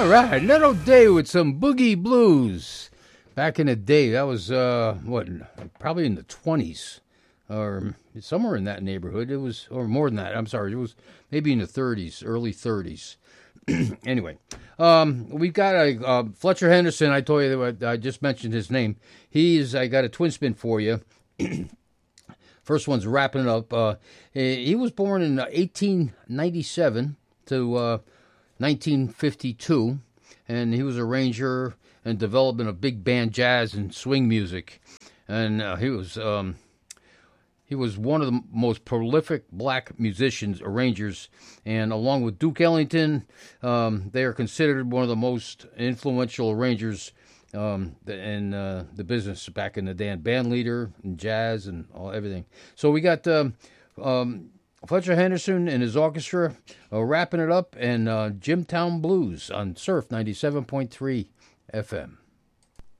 All right, Ned O'Day with some Boogie Blues. Back in the day, that was, probably in the 20s or somewhere in that neighborhood. It was, or more than that, I'm sorry. It was maybe in the 30s, early 30s. Anyway, we've got Fletcher Henderson. I told you that I just mentioned his name. I got a twin spin for you. First one's wrapping it up. He was born in 1897 to 1952, and he was a arranger and development of big band jazz and swing music. And he was one of the most prolific black musicians, arrangers, and along with Duke Ellington, they are considered one of the most influential arrangers in the business back in the day, and band leader and jazz and everything. So we got Fletcher Henderson and his orchestra wrapping it up, and Jimtown Blues on Surf 97.3 FM.